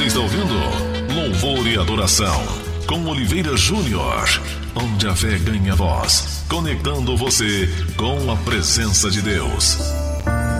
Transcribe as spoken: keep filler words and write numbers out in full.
está ouvindo Louvor e Adoração com Oliveira Júnior, onde a fé ganha voz, conectando você com a presença de Deus.